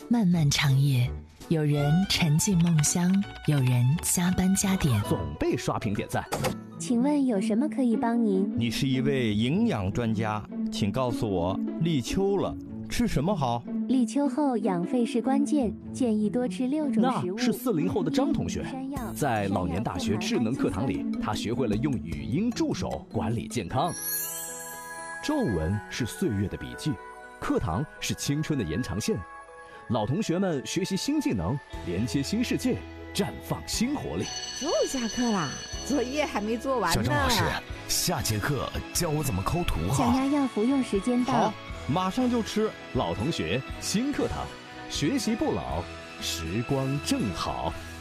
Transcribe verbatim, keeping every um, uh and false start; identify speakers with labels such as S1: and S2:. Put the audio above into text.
S1: 漫漫长夜，有人沉浸梦乡，有人加班加点，
S2: 总被刷屏点赞。
S3: 请问有什么可以帮您？
S4: 你是一位营养专家，请告诉我，立秋了，吃什么好？
S3: 立秋后养肺是关键，建议多吃六种食物。
S2: 那是四零后的张同学，在老年大学智能课堂里，他学会了用语音助手管理健康。皱纹是岁月的笔记，课堂是青春的延长线。老同学们学习新技能，连接新世界，绽放新活力。
S5: 又下课啦，作业还没做完呢。
S6: 小张老师，下节课教我怎么抠图哈。
S3: 降压药服用时间到。
S2: 好，马上就吃。老同学新课堂，学习不老，时光正好。